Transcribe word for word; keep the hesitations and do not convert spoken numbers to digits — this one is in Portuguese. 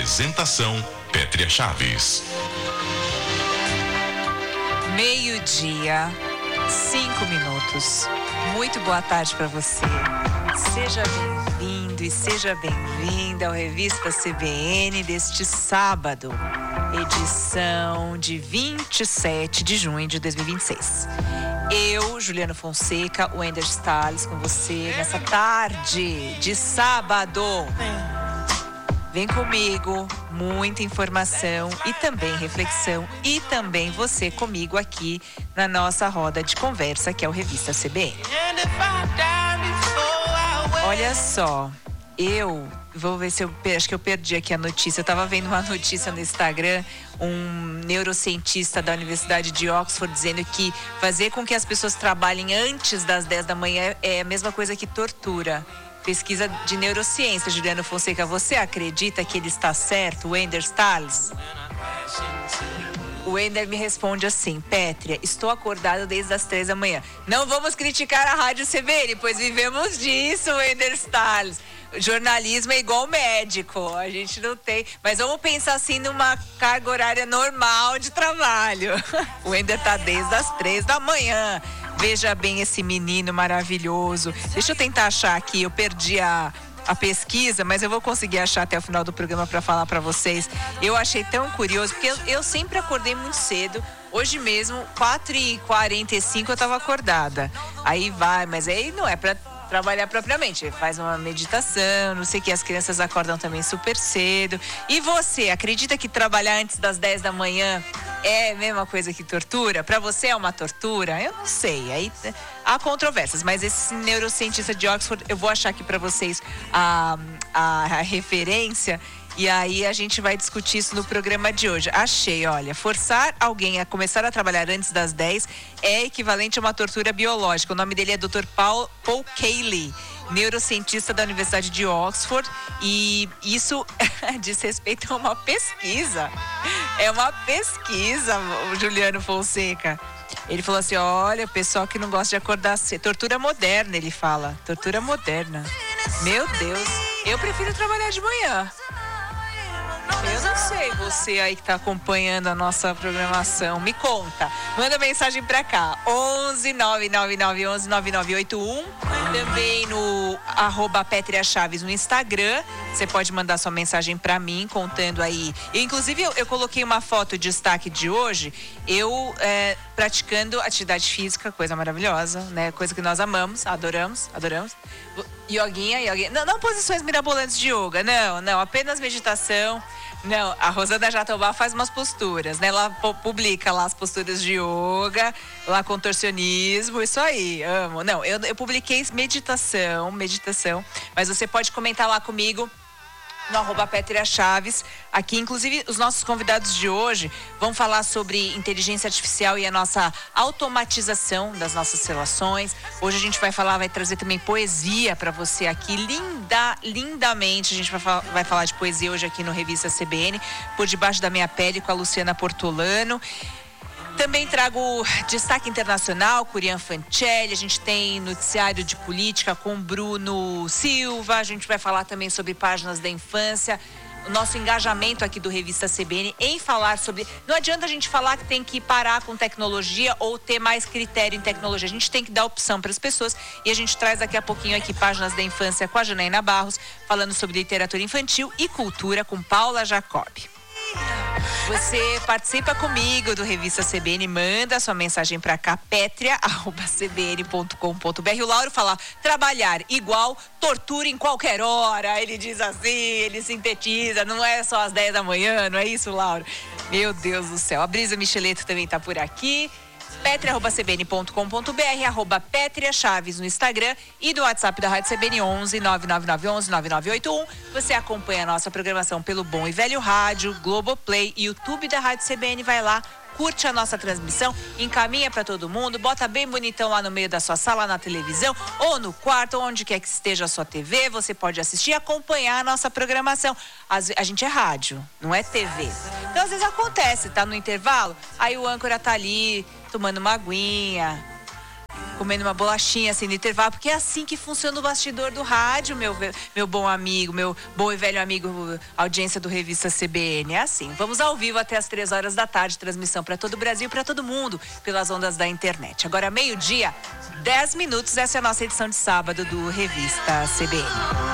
Apresentação Pétria Chaves. Meio-dia, cinco minutos. Muito boa tarde para você. Seja bem-vindo e seja bem-vinda ao Revista C B N deste sábado, edição de vinte e sete de junho de dois mil e vinte e seis. Eu, Juliano Fonseca, Wender Salles, com você nessa tarde de sábado. Vem comigo, muita informação e também reflexão, e também você comigo aqui na nossa roda de conversa, que é o Revista C B N. Olha só, eu vou ver se eu acho que eu perdi aqui a notícia. Eu estava vendo uma notícia no Instagram, um neurocientista da Universidade de Oxford dizendo que fazer com que as pessoas trabalhem antes das dez da manhã é a mesma coisa que tortura. Pesquisa de neurociência, Juliano Fonseca. Você acredita que ele está certo, Wender Salles? O Wender me responde assim: Pétria, estou acordado desde as três da manhã. Não vamos criticar a Rádio C B N, pois vivemos disso, Wender Salles. Jornalismo é igual médico, a gente não tem... Mas vamos pensar assim numa carga horária normal de trabalho. O Wender está desde as três da manhã. Veja bem esse menino maravilhoso. Deixa eu tentar achar aqui, eu perdi a... a pesquisa, mas eu vou conseguir achar até o final do programa para falar para vocês. Eu achei tão curioso, porque eu, eu sempre acordei muito cedo. Hoje mesmo, quatro e quarenta e cinco eu estava acordada. Aí vai, mas aí não é para trabalhar propriamente. Faz uma meditação, não sei o que. As crianças acordam também super cedo. E você, acredita que trabalhar antes das dez da manhã é a mesma coisa que tortura? Para você é uma tortura? Eu não sei. Aí há controvérsias, mas esse neurocientista de Oxford, eu vou achar aqui para vocês a, a, a referência, e aí a gente vai discutir isso no programa de hoje. Achei, olha, forçar alguém a começar a trabalhar antes das dez é equivalente a uma tortura biológica. O nome dele é doutor Paul, Paul Cayley, neurocientista da Universidade de Oxford, e isso diz respeito a uma pesquisa. É uma pesquisa, Juliano Fonseca. Ele falou assim: olha, o pessoal que não gosta de acordar cedo. Tortura moderna, ele fala. Tortura moderna. Meu Deus, eu prefiro trabalhar de manhã. Eu não sei, você aí que tá acompanhando a nossa programação, me conta. Manda mensagem pra cá, onze nove nove nove onze nove nove oito um. Também no arroba Pétria Chaves no Instagram. Você pode mandar sua mensagem pra mim, contando aí. Eu, inclusive, eu, eu coloquei uma foto de destaque de hoje, eu é, praticando atividade física, coisa maravilhosa, né? Coisa que nós amamos, adoramos, adoramos. Yoguinha, yoguinha. Não, não posições mirabolantes de yoga, não, não, apenas meditação. Não, a Rosana Jatobá faz umas posturas, né? Ela publica lá as posturas de yoga, lá contorcionismo, isso aí, amo. Não, eu, eu publiquei meditação, meditação, mas você pode comentar lá comigo no arroba Pétria Chaves. Aqui, inclusive, os nossos convidados de hoje vão falar sobre inteligência artificial e a nossa automatização das nossas relações. Hoje a gente vai falar, vai trazer também poesia para você aqui, linda, lindamente. A gente vai, fal- vai falar de poesia hoje aqui no Revista C B N, Por Debaixo da Minha Pele, com a Luciana Portolano. Também trago destaque internacional, Curian Fancelli. A gente tem noticiário de política com Bruno Silva. A gente vai falar também sobre páginas da infância. O nosso engajamento aqui do Revista C B N em falar sobre... Não adianta a gente falar que tem que parar com tecnologia ou ter mais critério em tecnologia. A gente tem que dar opção para as pessoas. E a gente traz daqui a pouquinho aqui páginas da infância com a Janaína Barros, falando sobre literatura infantil e cultura com Paula Jacob. Você participa comigo do Revista C B N, manda sua mensagem para cá, pétria arroba c b n ponto com ponto b r. O Lauro fala, trabalhar igual tortura em qualquer hora. Ele diz assim, ele sintetiza, não é só às dez da manhã, não é isso, Lauro? Meu Deus do céu. A Brisa Micheleto também tá por aqui. pétria arroba c b n ponto com ponto b r, arroba Pétria Chaves no Instagram, e do WhatsApp da Rádio C B N onze nove nove nove onze nove nove oito um. Você acompanha a nossa programação pelo Bom e Velho Rádio, Globoplay e YouTube da Rádio C B N. Vai lá, curte a nossa transmissão, encaminha para todo mundo, bota bem bonitão lá no meio da sua sala, na televisão ou no quarto, onde quer que esteja a sua T V. Você pode assistir e acompanhar a nossa programação. A gente é rádio, não é T V. Então às vezes acontece, tá no intervalo, aí o âncora tá ali tomando uma aguinha, comendo uma bolachinha assim no intervalo, porque é assim que funciona o bastidor do rádio, meu, meu bom amigo, meu bom e velho amigo, audiência do Revista C B N. É assim, vamos ao vivo até as três horas da tarde, transmissão para todo o Brasil, para todo mundo, pelas ondas da internet. Agora, meio-dia, dez minutos, essa é a nossa edição de sábado do Revista C B N.